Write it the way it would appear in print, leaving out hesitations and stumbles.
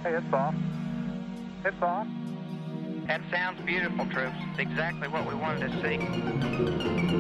Hey, it's off. It's off. That sounds beautiful, troops. It's exactly what we wanted to see.